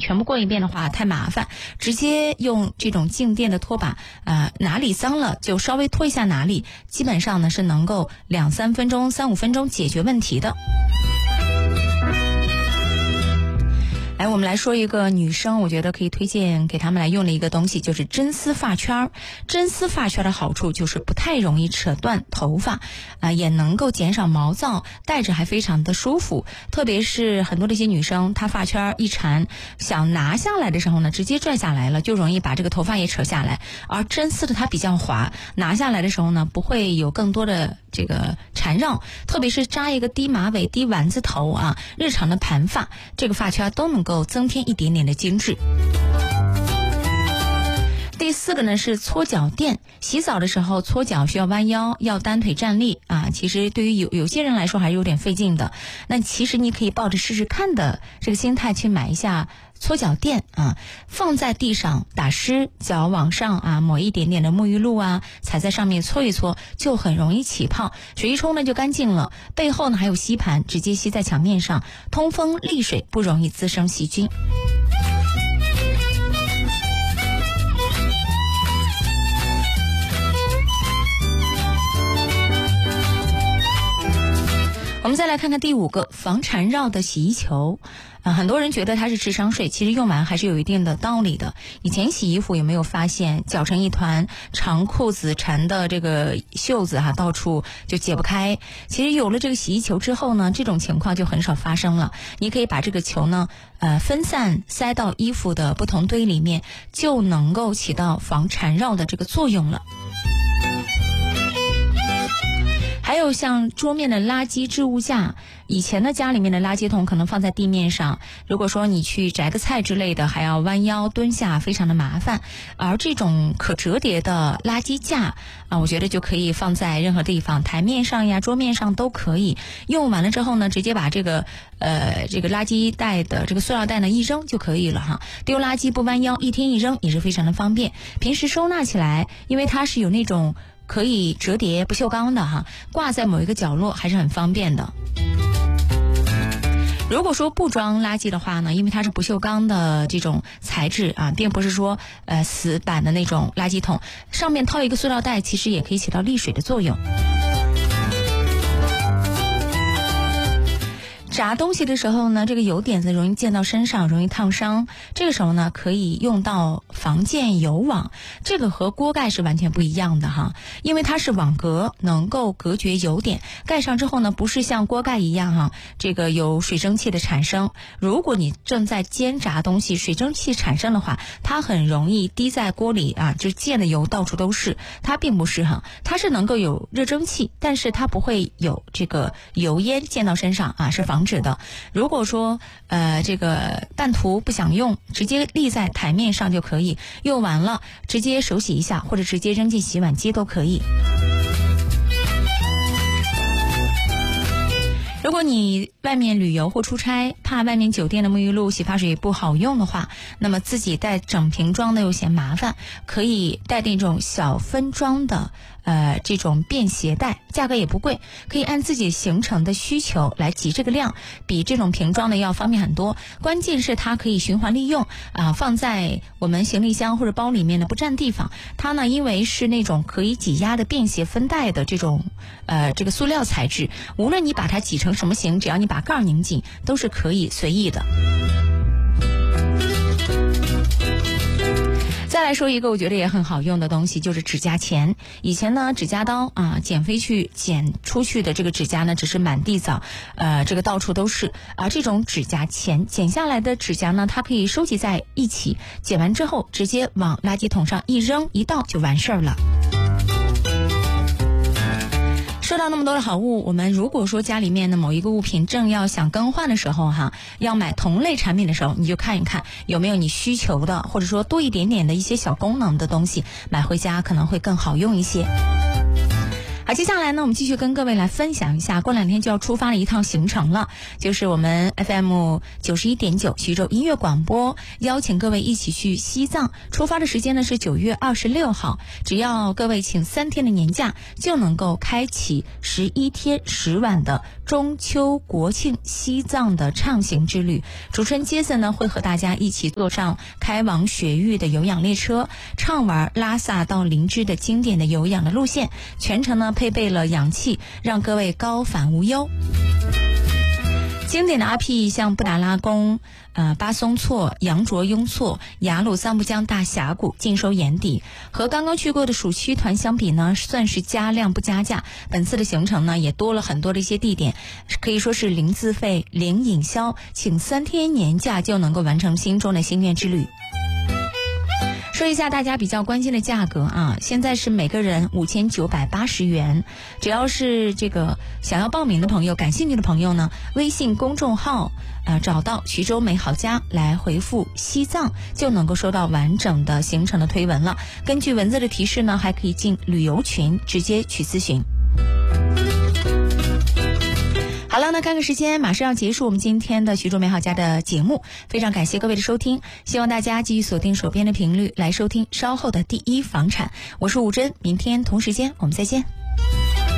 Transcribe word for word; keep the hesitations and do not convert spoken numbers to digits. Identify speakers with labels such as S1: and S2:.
S1: 全部过一遍的话太麻烦，直接用这种静电的拖把，呃，哪里脏了就稍微拖一下哪里，基本上呢是能够两三分钟、三五分钟解决问题的。来，我们来说一个女生，我觉得可以推荐给他们来用的一个东西，就是真丝发圈。真丝发圈的好处就是不太容易扯断头发，啊、呃，也能够减少毛躁，戴着还非常的舒服。特别是很多的一些女生，她发圈一缠，想拿下来的时候呢，直接拽下来了，就容易把这个头发也扯下来。而真丝的它比较滑，拿下来的时候呢，不会有更多的这个缠绕。特别是扎一个低马尾、低丸子头啊，日常的盘发，这个发圈都能够增添一点点的精致。第四个呢是搓脚垫，洗澡的时候搓脚需要弯腰，要单腿站立啊。其实对于有有些人来说还是有点费劲的。那其实你可以抱着试试看的这个心态去买一下搓脚垫啊，放在地上打湿，脚往上啊抹一点点的沐浴露啊，踩在上面搓一搓，就很容易起泡，水一冲呢就干净了。背后呢还有吸盘，直接吸在墙面上，通风利水，不容易滋生细菌。我们再来看看第五个，防缠绕的洗衣球。啊，很多人觉得它是智商税，其实用完还是有一定的道理的。以前洗衣服有没有发现搅成一团，长裤子缠的这个袖子哈、啊，到处就解不开。其实有了这个洗衣球之后呢，这种情况就很少发生了。你可以把这个球呢，呃，分散塞到衣服的不同堆里面，就能够起到防缠绕的这个作用了。还有像桌面的垃圾置物架，以前的家里面的垃圾桶可能放在地面上，如果说你去摘个菜之类的，还要弯腰蹲下，非常的麻烦。而这种可折叠的垃圾架啊，我觉得就可以放在任何地方，台面上呀、桌面上都可以。用完了之后呢，直接把这个呃这个垃圾袋的这个塑料袋呢一扔就可以了哈。丢垃圾不弯腰，一天一扔也是非常的方便。平时收纳起来，因为它是有那种可以折叠不锈钢的哈，挂在某一个角落还是很方便的。如果说不装垃圾的话呢，因为它是不锈钢的这种材质啊，并不是说呃死板的那种垃圾桶，上面套一个塑料袋，其实也可以起到沥水的作用。炸东西的时候呢，这个油点子容易溅到身上，容易烫伤。这个时候呢，可以用到防溅油网，这个和锅盖是完全不一样的哈，因为它是网格，能够隔绝油点。盖上之后呢，不是像锅盖一样哈，这个有水蒸气的产生。如果你正在煎炸东西，水蒸气产生的话，它很容易滴在锅里啊，就溅的油到处都是。它并不是哈，它是能够有热蒸汽，但是它不会有这个油烟溅到身上啊，是防止的。如果说呃这个半途不想用，直接立在台面上就可以，用完了直接手洗一下，或者直接扔进洗碗机都可以。如果你外面旅游或出差，怕外面酒店的沐浴露、洗发水不好用的话，那么自己带整瓶装的又嫌麻烦，可以带那种小分装的呃这种便携袋，价格也不贵，可以按自己行程的需求来挤这个量，比这种瓶装的要方便很多。关键是它可以循环利用啊，放在我们行李箱或者包里面呢不占地方。它呢因为是那种可以挤压的便携分袋的这种呃这个塑料材质，无论你把它挤成什么形，只要你把盖拧紧，都是可以随意的。再来说一个我觉得也很好用的东西，就是指甲钳。以前呢指甲刀啊剪飞去剪出去的这个指甲呢只是满地找，呃这个到处都是。而这种指甲钳剪下来的指甲呢，它可以收集在一起，剪完之后直接往垃圾桶上一扔一倒就完事儿了。说到那么多的好物，我们如果说家里面的某一个物品正要想更换的时候哈，要买同类产品的时候，你就看一看有没有你需求的，或者说多一点点的一些小功能的东西，买回家可能会更好用一些。 好，接下来呢，我们继续跟各位来分享一下，过两天就要出发的一趟行程了，就是我们 F M 九十一点九徐州音乐广播邀请各位一起去西藏。出发的时间呢是九月二十六号，只要各位请三天的年假，就能够开启十一天十晚的中秋国庆西藏的畅行之旅。主持人杰森呢会和大家一起坐上开往雪域的有氧列车，畅玩拉萨到林芝的经典的有氧的路线，全程呢配备了氧气，让各位高反无忧。经典的阿毗像布达拉宫、呃巴松措、羊卓雍措、雅鲁藏布江大峡谷尽收眼底。和刚刚去过的暑期团相比呢，算是加量不加价。本次的行程呢，也多了很多的一些地点，可以说是零自费、零饮销，请三天年假就能够完成心中的心愿之旅。说一下大家比较关心的价格啊，现在是每个人五千九百八十元，只要是这个想要报名的朋友、感兴趣的朋友呢，微信公众号呃找到徐州美好家来回复西藏，就能够收到完整的行程的推文了。根据文字的提示呢，还可以进旅游群直接去咨询。好了，那看看时间，马上要结束我们今天的徐州美好家的节目，非常感谢各位的收听，希望大家继续锁定手边的频率来收听稍后的第一房产。我是吴珍，明天同时间我们再见。